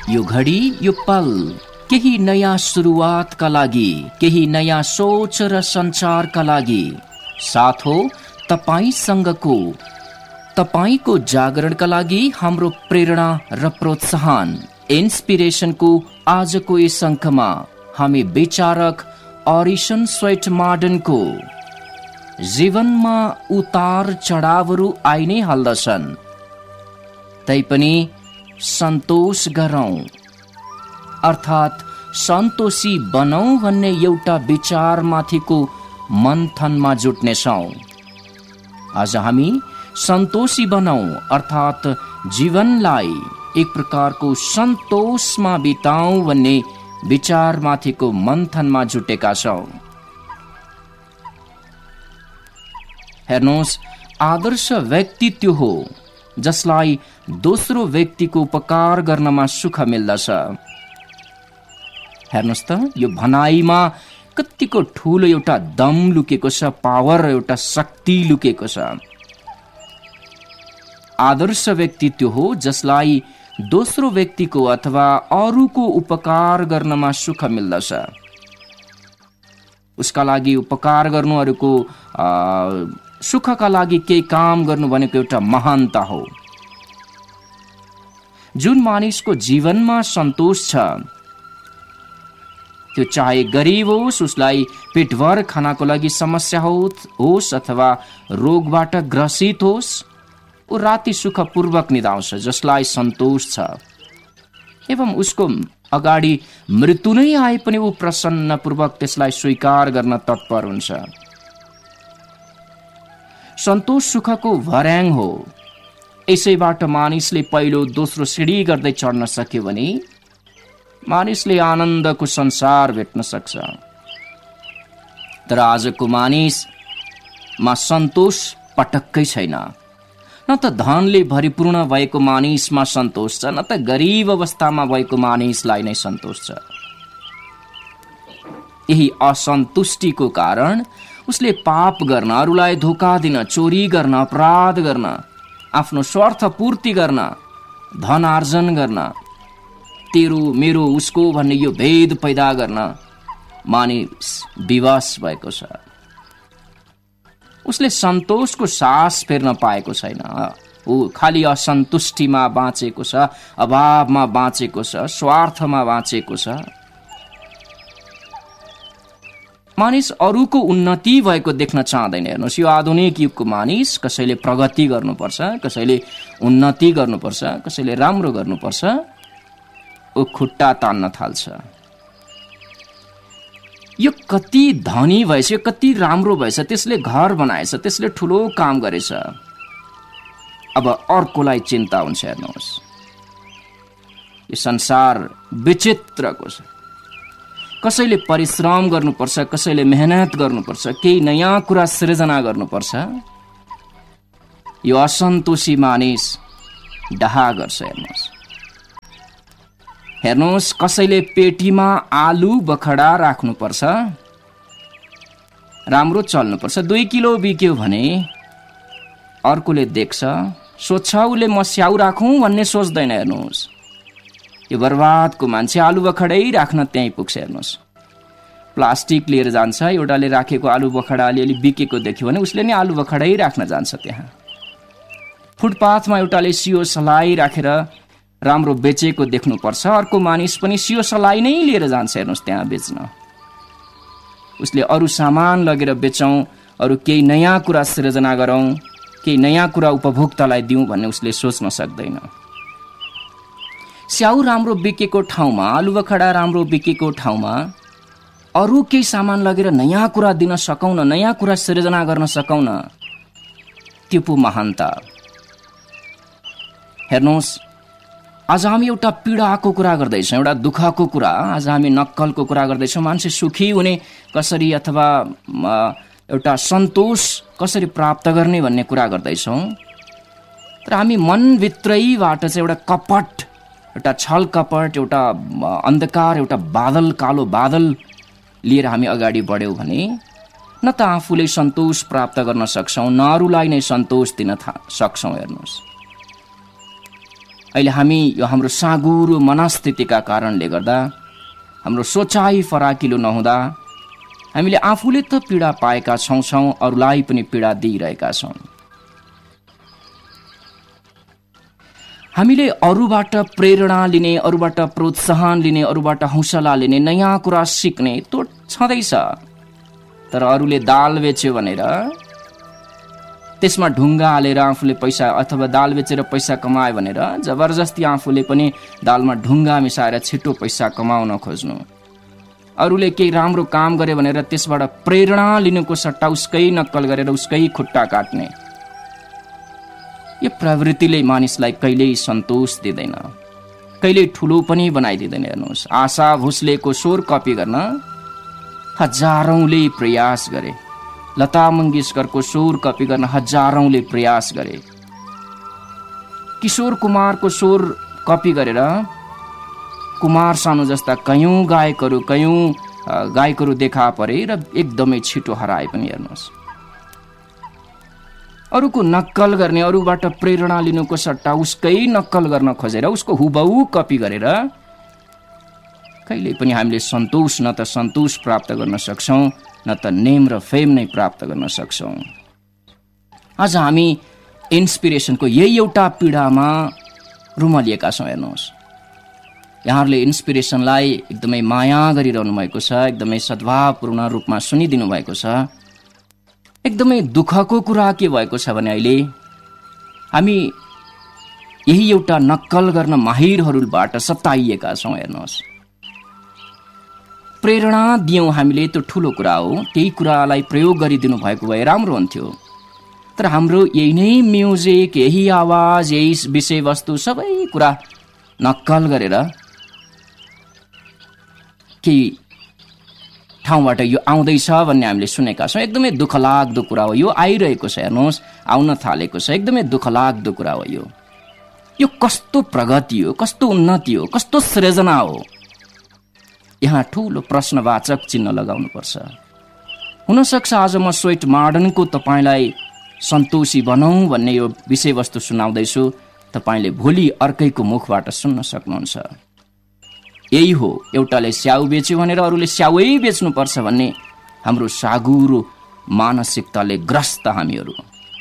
यो घडी, यो पल केही नयाँ सुरुवातका लागि, केही नयाँ सोच र सञ्चारका लागि साथ हो तपाईसँगको, तपाईको जागरणका लागि हाम्रो प्रेरणा र प्रोत्साहन। इन्स्पिरेसनको आजको यस अङ्कमा हामी विचारक अरिसन स्वेट मार्डनको जीवनमा उतार चढावहरू आइ नै हाल्दछन्, तैपनि सन्तोष गरौँ अर्थात् सन्तोषी बनौँ भन्ने एउटा विचारमाथिको मन्थनमा जुट्नेछौँ। आज हामी सन्तोषी बनौँ अर्थात् जीवनलाई एक प्रकारको सन्तोषमा बिताउँ भन्ने विचारमाथिको मन्थनमा जुटेका छौँ। हेर्नुहोस्, आदर्श व्यक्ति त्यो हो जसलाई दोस्रो व्यक्तिको उपकार गर्नमा सुख मिल्दछ। हेर्नुहोस् त, यो भनाइमा कतिको ठुलो एउटा दम लुकेको छ, पावर, एउटा शक्ति लुकेको छ। आदर्श व्यक्ति त्यो हो जसलाई दोस्रो व्यक्तिको अथवा अरूको उपकार गर्नमा सुख मिल्दछ। उसका लागि उपकार गर्नु, अरूको सुखका लागि केही काम गर्नु भनेको एउटा महानता हो। जुन मानिसको जीवनमा सन्तोष छ, त्यो चाहे गरिब होस्, उसलाई पेटभर खानाको लागि समस्या होस् अथवा रोगबाट ग्रसित होस्, ऊ राति सुखपूर्वक निदाउँछ। जसलाई सन्तोष छ एवं उसको अगाडि मृत्यु नै आए पनि ऊ प्रसन्नपूर्वक त्यसलाई स्वीकार गर्न तत्पर हुन्छ। सन्तोष सुखको भर्याङ हो। यसैबाट मानिसले पहिलो दोस्रो सिडी गर्दै चढ्न सक्यो भने मानिसले आनन्दको संसार भेट्न सक्छ। तर आजको मानिसमा सन्तोष पटक्कै छैन। न त धनले भरिपूर्ण भएको मानिसमा सन्तोष छ, न त गरिब अवस्थामा भएको मानिसलाई नै सन्तोष छ। यही असन्तुष्टिको कारण उसले पाप गर्न, अरूलाई धोका दिन, चोरी गर्न, अपराध गर्न, आफ्नो स्वार्थ पूर्ति गर्न, धन आर्जन गर्न, तेरो मेरो उसको भन्ने यो भेद पैदा गर्न मानिस विवश भएको छ। उसले सन्तोषको सास फेर्न पाएको छैन। ऊ खालि असन्तुष्टिमा बाँचेको छ, अभावमा बाँचेको छ, स्वार्थमा बाँचेको छ। मानिस अरूको उन्नति भएको देख्न चाहँदैन। हेर्नुहोस्, यो आधुनिक युगको मानिस कसैले प्रगति गर्नुपर्छ, कसैले उन्नति गर्नुपर्छ, कसैले राम्रो गर्नुपर्छ, ऊ खुट्टा तान्न थाल्छ। यो कति धनी भएछ, यो कति राम्रो भएछ, त्यसले घर बनाएछ, त्यसले ठुलो काम गरेछ, अब अर्कोलाई चिन्ता हुन्छ। हेर्नुहोस्, यो संसार विचित्रको छ। कसैले परिश्रम गर्नुपर्छ, कसैले मेहनत गर्नुपर्छ, केही नयाँ कुरा सृजना गर्नुपर्छ। यो असन्तोषी मानिस डाहा गर्छ। हेर्नुहोस्, कसैले पेटीमा आलु बखडा राख्नुपर्छ, राम्रो चल्नुपर्छ। 2 किलो बिक्यो भने अर्कोले देख्छ, सोध्छ, उसले म स्याउ राखौँ भन्ने सोच्दैन। हेर्नुहोस्, यो बर्बादको मान्छे आलु बखडै राख्न त्यहीँ पुग्छ। हेर्नुहोस्, प्लास्टिक लिएर जान्छ, एउटाले राखेको आलु बखडा अलिअलि बिकेको देख्यो भने उसले नै आलु बखडै राख्न जान्छ। त्यहाँ फुटपाथमा एउटाले सियो सलाई राखेर राम्रो बेचेको देख्नुपर्छ, अर्को मानिस पनि सियो सलाई नै लिएर जान्छ। हेर्नुहोस्, त्यहाँ बेच्न। उसले अरू सामान लगेर बेचौँ, अरू केही नयाँ कुरा सृजना गरौँ, केही नयाँ कुरा उपभोक्तालाई दिउँ भन्ने उसले सोच्न सक्दैन। स्याउ राम्रो बिकेको ठाउँमा, आलु बखडा राम्रो बिकेको ठाउँमा अरू केही सामान लगेर नयाँ कुरा दिन सकौँ न, नयाँ कुरा सृजना गर्न सकौँ न, त्यो पो महानता। हेर्नुहोस्, आज हामी एउटा पीडाको कुरा गर्दैछौँ, एउटा दुःखको कुरा, आज हामी नक्कलको कुरा गर्दैछौँ। मान्छे सुखी हुने कसरी अथवा एउटा सन्तोष कसरी प्राप्त गर्ने भन्ने कुरा गर्दैछौँ। तर हामी मनभित्रैबाट चाहिँ एउटा कपट, एउटा छल कपट, एउटा अन्धकार, एउटा बादल, कालो बादल लिएर हामी अगाडि बढ्यौँ भने न त आफूले सन्तोष प्राप्त गर्न सक्छौँ, न अरूलाई नै सन्तोष दिन सक्छौँ। हेर्नुहोस्, अहिले हामी यो हाम्रो साँगुरो मनस्थितिका कारणले गर्दा, हाम्रो सोचाइ फराकिलो नहुँदा हामीले आफूले त पीडा पाएका छौँ, अरूलाई पनि पीडा दिइरहेका छौँ। हामीले अरूबाट प्रेरणा लिने, अरूबाट प्रोत्साहन लिने, अरूबाट हौसला लिने, नयाँ कुरा सिक्ने त्यो छँदैछ। तर अरूले दाल बेच्यो भनेर त्यसमा ढुङ्गा हालेर आफूले पैसा, अथवा दाल बेचेर पैसा कमायो भनेर जबरजस्ती आफूले पनि दालमा ढुङ्गा मिसाएर छिटो पैसा कमाउन खोज्नु, अरूले केही राम्रो काम गरे भनेर त्यसबाट प्रेरणा लिनुको सट्टा उसकै नक्कल गरेर उसकै खुट्टा काट्ने, यो प्रवृत्तिले मानिसलाई कहिल्यै सन्तोष दिँदैन, कहिल्यै ठुलो पनि बनाइदिँदैन। हेर्नुहोस्, आशा भोसलेको स्वर कपी गर्न हजारौंले प्रयास गरे, लता मङ्गेशकरको स्वर कपी गर्न हजारौंले प्रयास गरे, किशोर कुमारको स्वर कपी गरेर कुमार सानु जस्ता कयौं गायकहरू देखा परे र एकदमै छिटो हराए पनि। हेर्नुहोस्, अरूको नक्कल गर्ने, अरूबाट प्रेरणा लिनुको सट्टा उसकै नक्कल गर्न खोजेर उसको हुबहु कपी गरेर कहिल्यै पनि हामीले सन्तोष न त सन्तोष प्राप्त गर्न सक्छौँ, न त नेम र फेम नै प्राप्त गर्न सक्छौँ। आज हामी इन्सपिरेसनको यही एउटा पीडामा रुमलिएका छौँ। हेर्नुहोस्, यहाँहरूले इन्सपिरेसनलाई एकदमै माया गरिरहनु भएको छ, एकदमै सद्भावपूर्ण रूपमा सुनिदिनु भएको छ। एकदमै दुःखको कुरा के भएको छ भने अहिले हामी यही एउटा नक्कल गर्न माहिरहरूबाट सताइएका छौँ। हेर्नुहोस्, प्रेरणा दियौँ हामीले, त्यो ठुलो कुरा हो, त्यही कुरालाई प्रयोग गरिदिनु भएको भए राम्रो हुन्थ्यो। तर हाम्रो यही नै म्युजिक, यही आवाज, यही विषयवस्तु सबै कुरा नक्कल गरेर केही ठाउँबाट यो आउँदैछ भन्ने हामीले सुनेका छौँ। एकदमै दुःखलाग्दो कुरा हो, यो आइरहेको छ। हेर्नुहोस्, आउन थालेको छ, एकदमै दुःखलाग्दो कुरा हो। यो कस्तो प्रगति हो, कस्तो उन्नति हो, कस्तो सृजना हो, यहाँ ठुलो प्रश्नवाचक चिन्ह लगाउनुपर्छ। हुनसक्छ आज म स्वेट मार्डनको तपाईँलाई सन्तोषी बनाऊ भन्ने यो विषयवस्तु सुनाउँदैछु, तपाईँले भोलि अर्कैको मुखबाट सुन्न सक्नुहुन्छ। यही हो, एउटाले स्याउ बेच्यो भनेर अरूले स्याउै बेच्नुपर्छ भन्ने हाम्रो साँगुरो मानसिकताले ग्रस्त हामीहरू।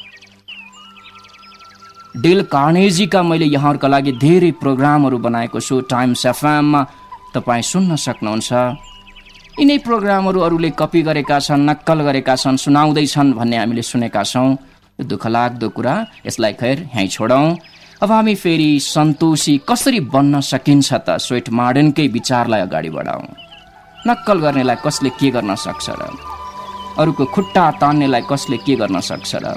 डेल कार्नेजीका मैले यहाँहरूका लागि धेरै प्रोग्रामहरू बनाएको छु, टाइम्स एफएममा तपाईँ सुन्न सक्नुहुन्छ। यिनै प्रोग्रामहरू अरूले कपी गरेका छन्, नक्कल गरेका छन्, सुनाउँदैछन् भन्ने हामीले सुनेका छौँ। यो दुःखलाग्दो कुरा, यसलाई खैर यहीँ छोडौँ। अब हामी फेरि सन्तोषी कसरी बन्न सकिन्छ त स्वेट मार्डनकै विचारलाई अगाडि बढाउँ। नक्कल गर्नेलाई कसले के गर्न सक्छ र? अरूको खुट्टा तान्नेलाई कसले के गर्न सक्छ र?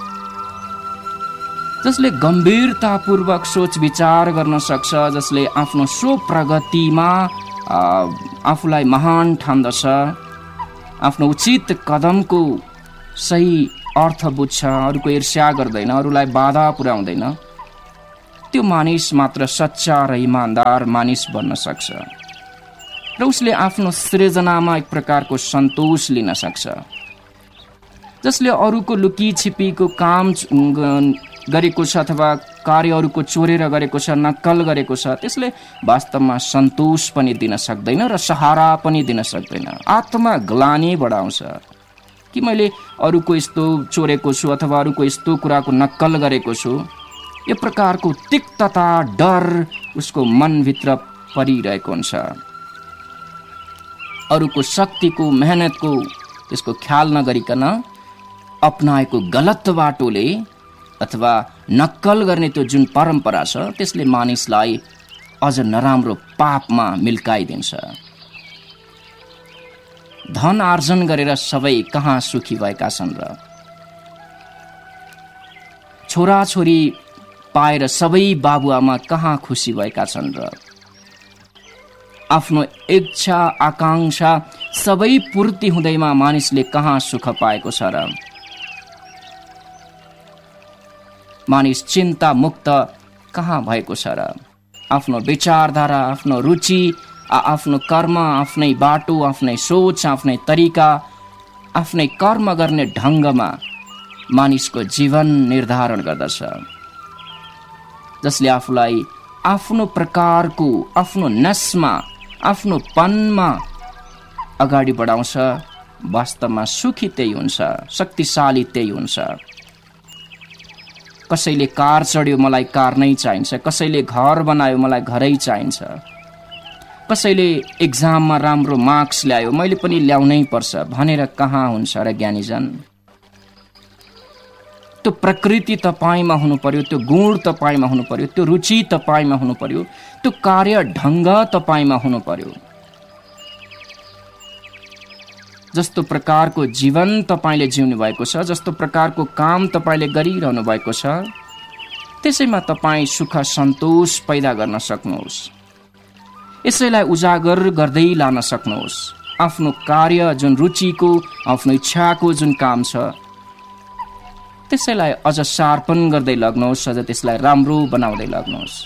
जसले गम्भीरतापूर्वक सोच विचार गर्न सक्छ, जसले आफ्नो सो प्रगतिमा आफूलाई महान ठान्दछ, आफ्नो उचित कदमको सही अर्थ बुझ्छ, अरूको ईर्ष्या गर्दैन, अरूलाई बाधा पुर्याउँदैन, त्यो मानिस मात्र सच्चा र इमान्दार मानिस बन्न सक्छ र उसले आफ्नो सृजनामा एक प्रकारको सन्तोष लिन सक्छ। जसले अरूको लुकी छिपीको काम गरेको छ अथवा कार्य अरूको चोरेर गरेको छ, नक्कल गरेको छ, त्यसले वास्तवमा सन्तोष पनि दिन सक्दैन र सहारा पनि दिन सक्दैन। आत्मा ग्लानि बढाउँछ कि मैले अरूको यस्तो चोरेको छु अथवा अरूको यस्तो कुराको नक्कल गरेको छु। यो प्रकारको तिक्तता, डर उसको मनभित्र परिरहेको हुन्छ। अरूको शक्तिको, मेहनतको त्यसको ख्याल नगरिकन अपनाएको गलत बाटोले अथवा नक्कल गर्ने त्यो जुन परम्परा छ, त्यसले मानिसलाई अझ नराम्रो पापमा मिल्काइदिन्छ। धन आर्जन गरेर सबै कहाँ सुखी भएका छन् र? छोराछोरी पाएर सबै बाबुआमा कहाँ खुसी भएका छन् र? आफ्नो इच्छा आकांक्षा सबै पूर्ति हुँदैमा मानिसले कहाँ सुख पाएको छ र? मानिस चिन्ता मुक्त कहाँ भएको छ र? आफ्नो विचारधारा, आफ्नो रुचि, आफ्नो कर्म, आफ्नै बाटो, आफ्नै सोच, आफ्नै तरिका, आफ्नै कर्म गर्ने ढङ्गमा मानिसको जीवन निर्धारण गर्दछ। जसले आफूलाई आफ्नो प्रकारको, आफ्नो नसमा, आफ्नो पनमा अगाडि बढाउँछ, वास्तवमा सुखी त्यही हुन्छ, शक्तिशाली त्यही हुन्छ। कसैले कार चढ्यो, मलाई कार नै चाहिन्छ। कसैले घर बनायो, मलाई घरै चाहिन्छ। कसैले एक्जाममा राम्रो मार्क्स ल्यायो, मैले पनि ल्याउनै पर्छ भनेर कहाँ हुन्छ र ज्ञानीजन? त्यो प्रकृति तपाईमा हुनु पर्यो, त्यो गुण तपाईमा हुनु पर्यो, त्यो रुचि तपाईमा हुनु पर्यो, त्यो कार्य ढङ्ग तपाईमा हुनु पर्यो। जस्तो प्रकारको जीवन तपाईले जिउनु भएको छ, जस्तो प्रकारको काम तपाईले गरिरहनु भएको छ, त्यसैमा तपाईँ सुख सन्तोष पैदा गर्न सक्नुहोस्। यसैलाई उजागर गर्दै लान सक्नुहोस्। आफ्नो कार्य जुन रुचिको, आफ्नो इच्छाको जुन काम छ, त्यसैलाई अझ शार्पन गर्दै लाग्नुहोस्, अझ त्यसलाई राम्रो बनाउँदै लाग्नुहोस्।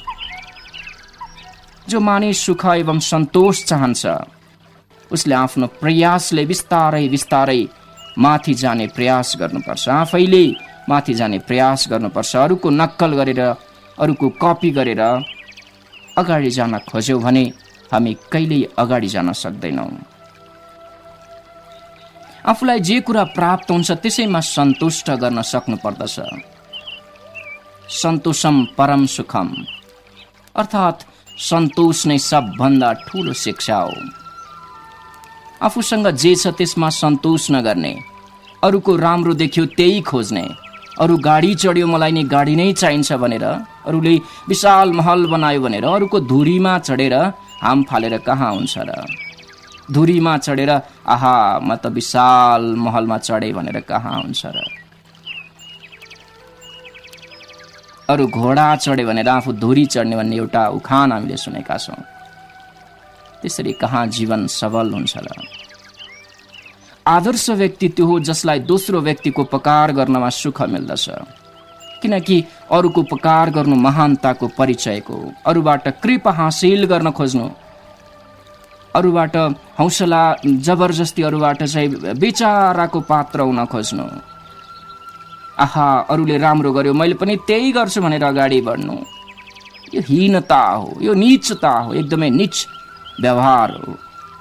जो मानिस सुख एवं सन्तोष चाहन्छ, उसले आफ्नो प्रयासले बिस्तारै बिस्तारै माथि जाने प्रयास गर्नुपर्छ। आफैले माथि जाने प्रयास गर्नुपर्छ। अरूको नक्कल गरेर, अरूको कपी गरेर अगाडि जान खोज्यौँ भने हामी कहिल्यै अगाडि जान सक्दैनौँ। आफूलाई जे कुरा प्राप्त हुन्छ त्यसैमा सन्तुष्ट गर्न सक्नुपर्दछ। सन्तोषम परम सुखम, अर्थात् सन्तोष नै सबभन्दा ठुलो शिक्षा हो। आफूसँग जे छ त्यसमा सन्तोष नगर्ने, अरूको राम्रो देख्यो त्यही खोज्ने, अरू गाडी चढ्यो मलाई नि गाडी नै चाहिन्छ भनेर, अरूले विशाल महल बनायो भनेर अरूको धुरीमा चढेर हाम फालेर कहाँ हुन्छ र? धुरीमा चढेर आहा म त विशाल महलमा चढे भनेर कहाँ हुन्छ र? अरू घोडा चढे भनेर आफू धुरी चढ्ने भन्ने एउटा उखान हामीले सुनेका छौँ। त्यसरी कहाँ जीवन सबल हुन्छ र? आदर्श व्यक्ति त्यो हो जसलाई दोस्रो व्यक्तिको उपकार गर्नमा सुख मिल्दछ, किनकि अरूको उपकार गर्नु महानताको परिचयको। अरूबाट कृपा हासिल गर्न खोज्नु, अरूबाट हौसला जबरजस्ती, अरूबाट चाहिँ बेचाराको पात्र हुन खोज्नु, आहा अरूले राम्रो गर्यो मैले पनि त्यही गर्छु भनेर अगाडि बढ्नु, यो हीनता हो, यो नीचता हो, एकदमै नीच व्यवहार हो।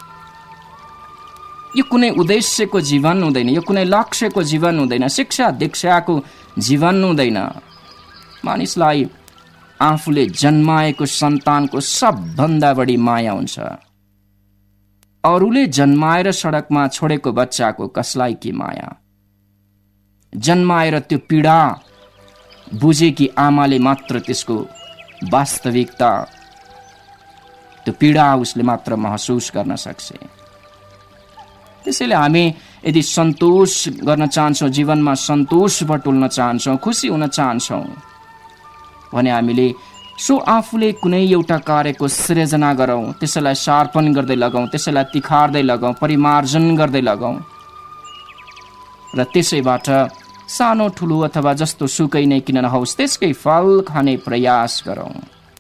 यो कुनै उद्देश्यको जीवन हुँदैन, यो कुनै लक्ष्यको जीवन हुँदैन, शिक्षा दीक्षाको जीवन हुँदैन। मानिसलाई आफूले जन्माएको सन्तानको सबभन्दा बढी माया हुन्छ। अरूले जन्माएर सडकमा छोडेको बच्चाको कसलाई के माया? जन्माएर त्यो पीडा बुझेकी आमाले मात्र त्यसको वास्तविकता, त्यो पीडा उसले मात्र महसुस गर्न सक्छ। त्यसैले हामी यदि सन्तोष गर्न चाहन्छौँ, जीवनमा सन्तोष बटुल्न चाहन्छौँ, खुसी हुन चाहन्छौँ भने हामीले सो आफूले कुनै एउटा कार्यको सृजना गरौँ, त्यसैलाई शार्पन गर्दै लगाउँ, त्यसैलाई तिखार्दै लगाउँ, परिमार्जन गर्दै लगाउँ र त्यसैबाट सानो ठुलो अथवा जस्तो सुकै नै किन नहोस् त्यसकै फल खाने प्रयास गरौँ।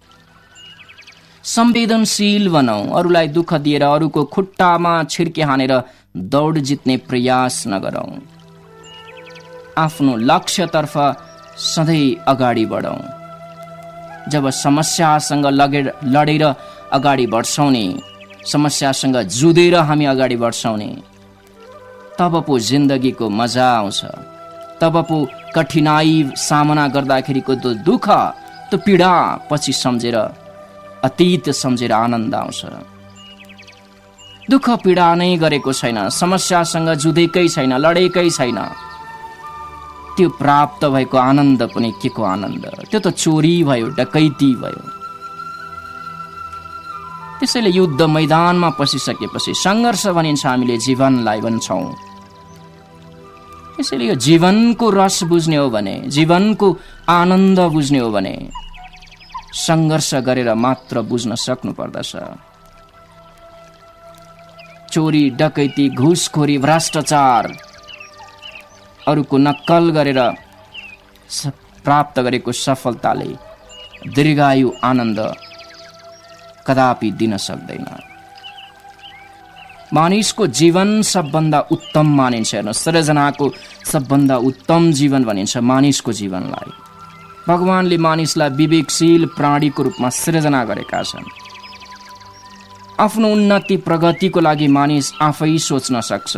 संवेदनशील बनाऊ, अरूलाई दुःख दिएर अरूको खुट्टामा छिर्के हानेर दौड जित्ने प्रयास नगरौँ। आफ्नो लक्ष्यतर्फ सधैँ अगाडि बढौँ। जब समस्यासँग लडेर अगाडि बढ्छौँ नि, समस्यासँग जुधेर हामी अगाडि बढ्छौँ नि, तब पो जिन्दगीको मजा आउँछ। तब पो कठिनाई सामना गर्दाखेरिको त्यो दुःख, त्यो पीडा पछि सम्झेर, अतीत सम्झेर आनन्द आउँछ। दुःख पीडा नै गरेको छैन, समस्यासँग जुधेकै छैन, लडेकै छैन, त्यो प्राप्त भएको आनन्द पनि के को आनन्द? त्यो त चोरी भयो, डकैती भयो। त्यसैले युद्ध मैदानमा पसिसकेपछि सङ्घर्ष भनिन्छ, हामीले जीवनलाई भन्छौँ। त्यसैले यो जीवनको रस बुझ्ने हो भने, जीवनको आनन्द बुझ्ने हो भने सङ्घर्ष गरेर मात्र बुझ्न सक्नु पर्दछ। चोरी, डकैती, घुसखोरी, भ्रष्टाचार, अरूको नक्कल गरेर प्राप्त गरेको सफलताले दीर्घायु आनन्द कदापि दिन सक्दैन। मानिसको जीवन सबभन्दा उत्तम मानिन्छ। हेर्नु, सृजनाको सबभन्दा उत्तम जीवन भनिन्छ मानिसको जीवनलाई। भगवानले मानिसलाई विवेकशील प्राणीको रूपमा सृजना गरेका छन्। आफ्नो उन्नति प्रगतिको लागि मानिस आफै सोच्न सक्छ।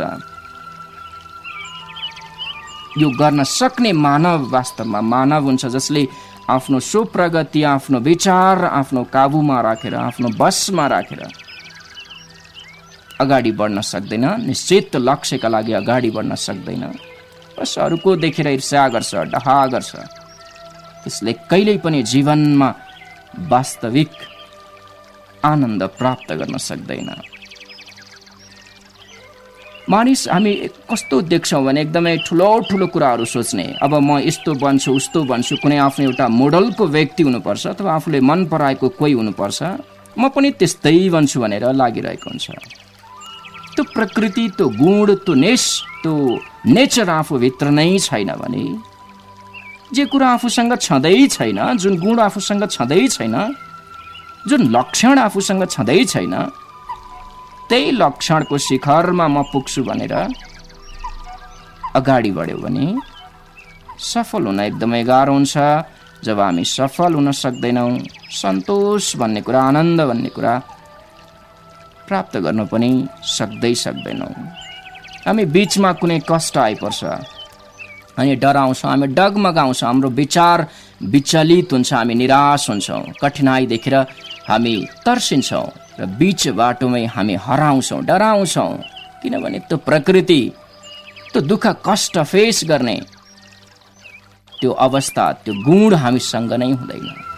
यो गर्न सक्ने मानव वास्तवमा मानव हुन्छ, जसले आफ्नो स्वप्रगति, आफ्नो विचार आफ्नो काबुमा राखेर, आफ्नो बसमा राखेर अगाडि बढ्न सक्दैन। निश्चित लक्ष्यका लागि अगाडि बढ्न सक्दैन। बस अरूको देखेर ईर्ष्या गर्छ, डहा गर्छ। त्यसले कहिल्यै पनि जीवनमा वास्तविक आनन्द प्राप्त गर्न सक्दैन। मानिस हामी कस्तो देख्छौँ भने एकदमै ठुलो ठुलो कुराहरू सोच्ने, अब म यस्तो बन्छु उस्तो बन्छु, कुनै आफ्नो एउटा मोडलको व्यक्ति हुनुपर्छ अथवा आफूले मन पराएको कोही हुनुपर्छ, म पनि त्यस्तै बन्छु भनेर लागिरहेको हुन्छ। त्यो प्रकृति, त्यो गुण, त्यो नेचर आफूभित्र नै छैन भने, जे कुरा आफूसँग छँदै छैन, जुन गुण आफूसँग छँदै छैन, जुन लक्षण आफूसँग छँदै छैन, त्यही लक्षणको शिखरमा म पुग्छु भनेर अगाडि बढ्यो भने सफल हुन एकदमै गाह्रो हुन्छ। जब हामी सफल हुन सक्दैनौँ, सन्तोष भन्ने कुरा, आनन्द भन्ने कुरा प्राप्त गर्न पनि सक्दैनौँ। हामी बिचमा कुनै कष्ट आइपर्छ, अनि डराउँछौँ, हामी डगमगाउँछौँ, हाम्रो विचार विचलित हुन्छ, हामी निराश हुन्छौँ, कठिनाई देखेर हामी तर्सिन्छौँ र बीच बाटोमै हामी हराउँछौँ, डराउँछौँ। किनभने त्यो प्रकृति, त्यो दुःख कष्ट फेस गर्ने त्यो अवस्था, त्यो गुण हामीसँग नै हुँदैन।